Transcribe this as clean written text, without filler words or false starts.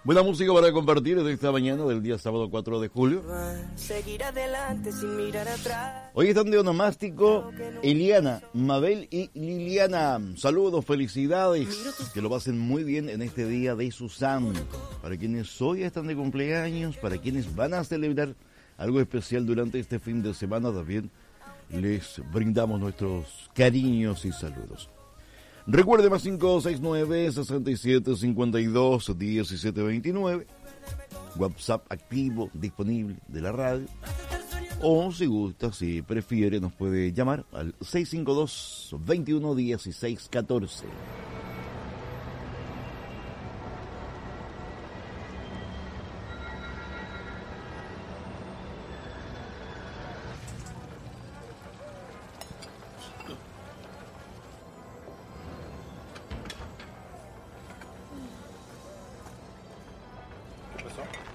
Buena música para compartir de esta mañana del día sábado 4 de julio. Seguir adelante sin mirar atrás. Hoy están de onomástico Eliana, Mabel y Liliana. Saludos, felicidades, que lo pasen muy bien en este día de Susan. Para quienes hoy están de cumpleaños, para quienes van a celebrar algo especial durante este fin de semana, también les brindamos nuestros cariños y saludos. Recuerde más 569-6752-1729, WhatsApp activo, disponible de la radio, o si gusta, si prefiere, nos puede llamar al 652-211614. ¿Qué pasó?